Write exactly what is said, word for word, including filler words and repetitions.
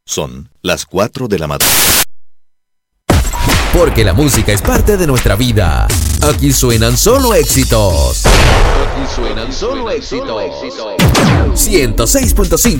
Son las cuatro de la madrugada. Porque la música es parte de nuestra vida. Aquí suenan solo éxitos. Aquí suenan solo éxitos. ciento seis punto cinco